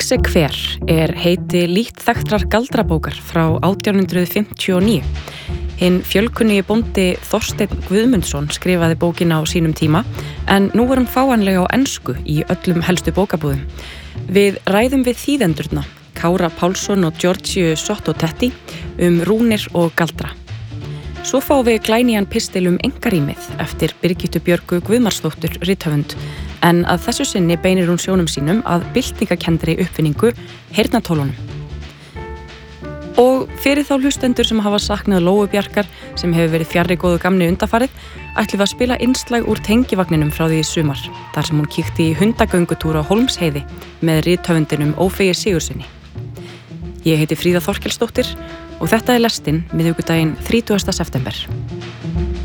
Exe hver heiti lítt þekktrar galdrabókar frá 1859. Hinn fjölkunnugi bóndi Þorsteinn Guðmundsson skrifaði bókina á sínum tíma en nú hún fáanleg á ensku í öllum helstu bókabúðum. Við ræðum við þýðendurna, Kára Pálsson og Giorgio Sottotetti, rúnir og galdra. Svo fáum við glænýjan pistil einkarýmið eftir Birgittu Björgu Guðmarsdóttur rithöfund, en að þessu sinni beinir hún sjónum sínum að byltingakenndri uppfinningu heyrnartólunum. Og fyrir þá hlustendur sem hafa saknað Lóu Bjarkar, sem hefur verið fjarri góðu gamni undanfarið, ætlum við að spila innslag úr tengivagninum frá því í sumar, þar sem hún kíkti í hundagöngutúr á Hólmsheiði með rithöfundinum Ófeigi Sigurðssyni. Ég heiti Fríða Þorkelsdóttir og þetta lestin miðvikudaginn 30. september.